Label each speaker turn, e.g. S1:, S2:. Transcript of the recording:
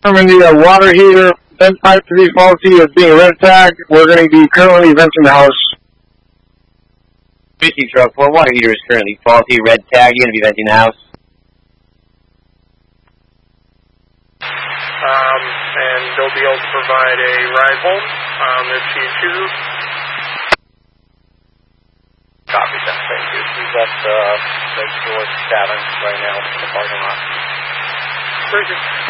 S1: determine the water heater vent pipe to be faulty is being red tagged. We're going to be currently venting the house.
S2: Receive truck 4, water heater is currently faulty, red tag, you're going to be venting the house.
S3: And they'll be able to provide a ride home if she chooses.
S4: Copy that, thank you. We've got Lake Shore Tavern right now in the parking lot.
S3: Very good.